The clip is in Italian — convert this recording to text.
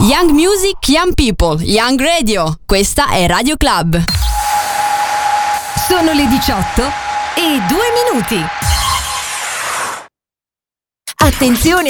Young Music, Young People, Young Radio. Questa è Radio Club. Sono le 18:02. Attenzione!